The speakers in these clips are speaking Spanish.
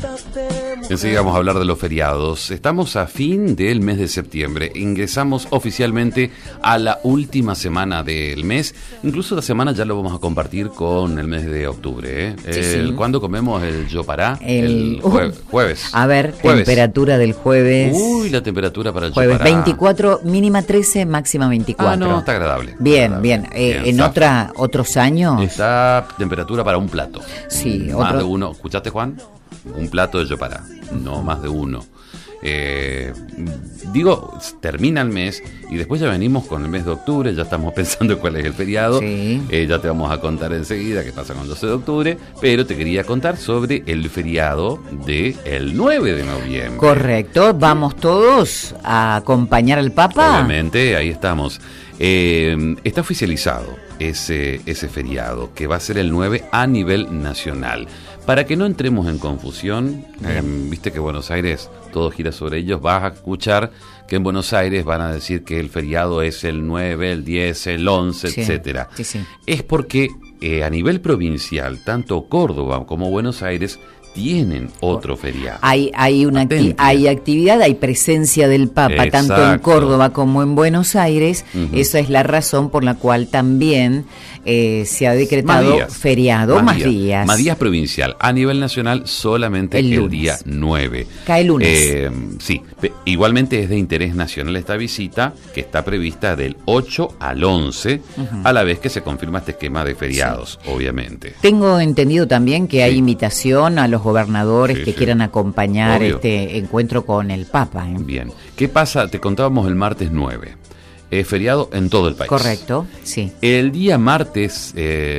Enseguida vamos a hablar de los feriados. Estamos a fin del mes de septiembre. Ingresamos oficialmente a la última semana del mes. Incluso la semana ya lo vamos a compartir con el mes de octubre. Sí. ¿Cuándo comemos el Yopará? El jueves. A ver, jueves. Temperatura del jueves. Uy, la temperatura para el jueves. Yopará. 24, mínima 13, máxima 24. Ah, no, está agradable. Bien, bien. En otros años. Está temperatura para un plato. Sí, Más de uno. ¿Escuchaste, Juan? Un plato de Yopará, no más de uno. Termina el mes y después ya venimos con el mes de octubre, ya estamos pensando cuál es el feriado. Sí. Ya te vamos a contar enseguida qué pasa con el 12 de octubre, pero te quería contar sobre el feriado del 9 de noviembre. Correcto, vamos todos a acompañar al Papa. Obviamente, ahí estamos. Está oficializado ese feriado, que va a ser el 9 a nivel nacional. Para que no entremos en confusión, viste que Buenos Aires todo gira sobre ellos, vas a escuchar que en Buenos Aires van a decir que el feriado es el 9, el 10, el 11, sí, etcétera. Sí. Es porque a nivel provincial, tanto Córdoba como Buenos Aires tienen otro feriado. Hay actividad, hay presencia del Papa. Exacto. Tanto en Córdoba como en Buenos Aires. Esa es la razón por la cual también se ha decretado feriado, más días. Más días provincial. A nivel nacional solamente el día 9. Cae lunes. Sí, igualmente es de interés nacional esta visita, que está prevista del 8 al 11, a la vez que se confirma este esquema de feriados, obviamente. Tengo entendido también que hay invitación a los gobernadores que quieran acompañar este encuentro con el Papa. Bien. ¿Qué pasa? Te contábamos el martes 9. Feriado en todo el país. Correcto, sí. El día lunes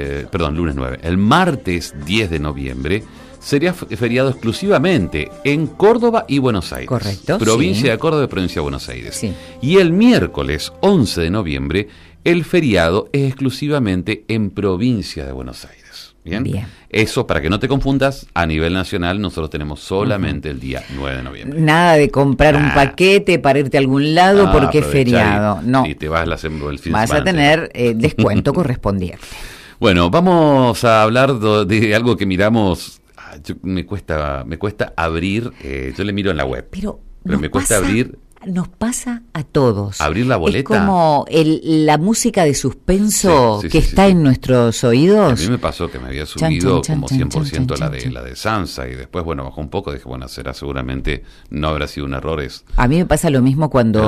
9. El martes 10 de noviembre sería feriado exclusivamente en Córdoba y Buenos Aires. Correcto. Provincia de Córdoba y provincia de Buenos Aires. Sí. Y el miércoles 11 de noviembre, el feriado es exclusivamente en provincia de Buenos Aires. ¿Bien? Eso, para que no te confundas, a nivel nacional nosotros tenemos solamente el día 9 de noviembre. Nada de comprar un paquete para irte a algún lado porque es feriado. No. Y te vas el fin de semana. Vas a tener descuento correspondiente. Bueno, vamos a hablar de algo que miramos. Me cuesta abrir. Yo le miro en la web. Pero me cuesta abrir. Nos pasa a todos. ¿Abrir la boleta? Es como la música de suspenso que está en nuestros oídos. A mí me pasó que me había subido como 100% la de Sansa y después, bajó un poco. Dije, será seguramente, no habrá sido un error. A mí me pasa lo mismo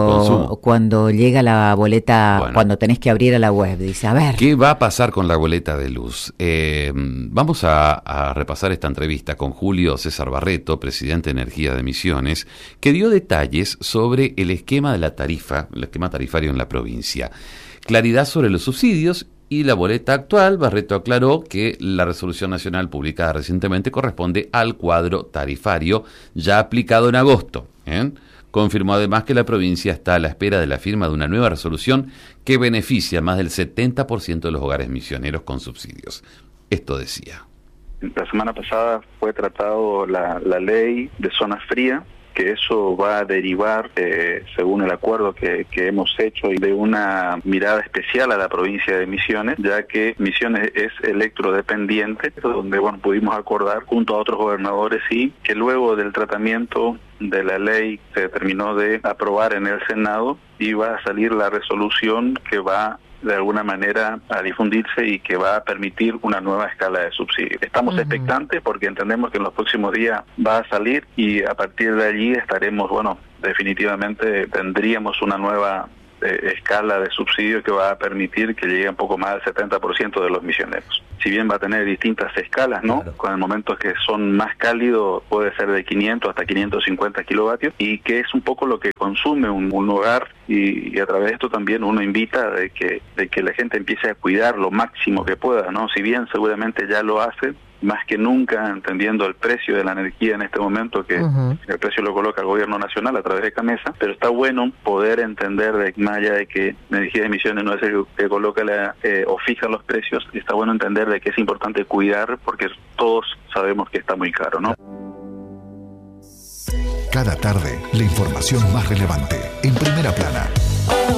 cuando llega la boleta, cuando tenés que abrir a la web. Dice, a ver. ¿Qué va a pasar con la boleta de luz? Vamos a repasar esta entrevista con Julio César Barreto, presidente de Energía de Misiones, que dio detalles sobre el esquema tarifario en la provincia. Claridad sobre los subsidios y la boleta actual. Barreto aclaró que la resolución nacional publicada recientemente corresponde al cuadro tarifario ya aplicado en agosto. Confirmó además que la provincia está a la espera de la firma de una nueva resolución que beneficia a más del 70% de los hogares misioneros con subsidios. Esto decía. La semana pasada fue tratado la ley de zona fría, que eso va a derivar, según el acuerdo que hemos hecho, de una mirada especial a la provincia de Misiones, ya que Misiones es electrodependiente, donde pudimos acordar junto a otros gobernadores que luego del tratamiento de la ley se terminó de aprobar en el Senado, iba a salir la resolución que va de alguna manera a difundirse y que va a permitir una nueva escala de subsidios. Estamos expectantes porque entendemos que en los próximos días va a salir y a partir de allí estaremos, definitivamente tendríamos una nueva escala de subsidio que va a permitir que llegue un poco más del 70% de los misioneros. Si bien va a tener distintas escalas, Claro. Con el momento que son más cálidos puede ser de 500 hasta 550 kilovatios y que es un poco lo que consume un hogar y a través de esto también uno invita de que la gente empiece a cuidar lo máximo que pueda, Si bien seguramente ya lo hace, más que nunca entendiendo el precio de la energía en este momento, que el precio lo coloca el gobierno nacional a través de CAMESA, pero está bueno poder entender, más allá de que Energía de Misiones no es el que coloca o fija los precios, está bueno entender de que es importante cuidar, porque todos sabemos que está muy caro, Cada tarde, la información más relevante, en primera plana.